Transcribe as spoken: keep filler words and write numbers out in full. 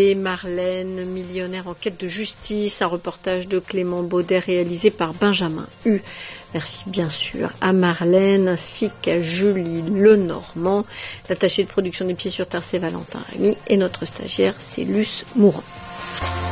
et Marlène, millionnaire en quête de justice, un reportage de Clément Baudet réalisé par Benjamin Hu. Merci bien sûr à Marlène ainsi qu'à Julie Lenormand. L'attaché de production des Pieds sur Terre, c'est Valentin Rémy et notre stagiaire, c'est Luce Mourant.